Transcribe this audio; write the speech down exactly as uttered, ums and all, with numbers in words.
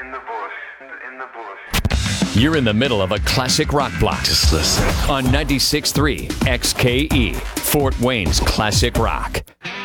in the bush, in the bush. You're in the middle of a classic rock block. Just listen. On ninety-six point three X K E, Fort Wayne's classic rock.